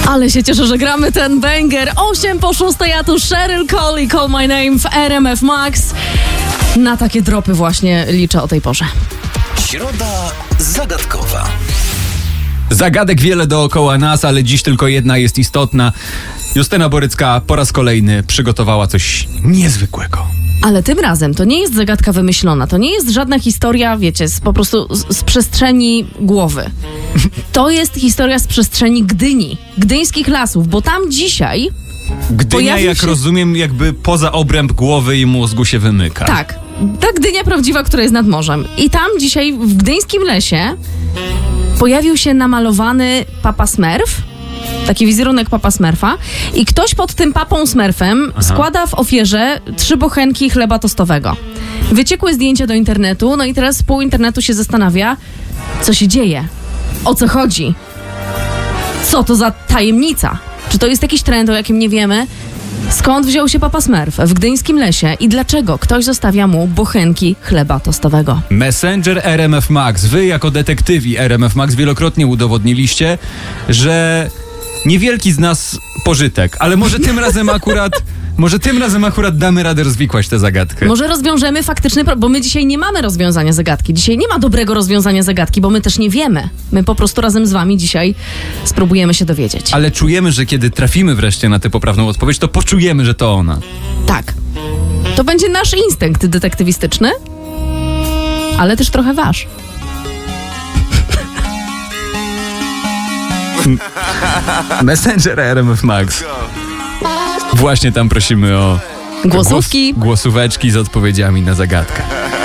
Ale się cieszę, że gramy ten banger. 8:06, a tu Cheryl Cole i Call My Name w RMF Max. Na takie dropy właśnie liczę o tej porze. Środa zagadkowa. Zagadek wiele dookoła nas, ale dziś tylko jedna jest istotna. Justyna Borycka po raz kolejny przygotowała coś niezwykłego. Ale tym razem to nie jest zagadka wymyślona, to nie jest żadna historia, wiecie, po prostu z przestrzeni głowy. To jest historia z przestrzeni Gdyni, gdyńskich lasów, bo tam dzisiaj Gdynia, jak rozumiem, jakby poza obręb głowy i mózgu się wymyka. Tak, ta Gdynia prawdziwa, która jest nad morzem. I tam dzisiaj w gdyńskim lesie pojawił się namalowany Papa Smurf, taki wizerunek Papa Smurfa, i ktoś pod tym Papą Smurfem składa w ofierze 3 bochenki chleba tostowego. Wyciekły zdjęcia do internetu, no i teraz pół internetu się zastanawia, co się dzieje, o co chodzi, co to za tajemnica, czy to jest jakiś trend, o jakim nie wiemy, skąd wziął się Papa Smurf w gdyńskim lesie i dlaczego ktoś zostawia mu bochenki chleba tostowego. Messenger RMF Max, wy jako detektywi RMF Max wielokrotnie udowodniliście, że niewielki z nas pożytek, ale może tym razem akurat damy radę rozwikłać tę zagadkę. Może rozwiążemy faktyczny problem, bo my dzisiaj nie mamy rozwiązania zagadki. Dzisiaj nie ma dobrego rozwiązania zagadki, bo my też nie wiemy. My po prostu razem z wami dzisiaj spróbujemy się dowiedzieć. Ale czujemy, że kiedy trafimy wreszcie na tę poprawną odpowiedź, to poczujemy, że to ona. Tak. To będzie nasz instynkt detektywistyczny, ale też trochę wasz. Messenger RMF Max. Właśnie tam prosimy o Głosówki. Głosóweczki z odpowiedziami na zagadkę.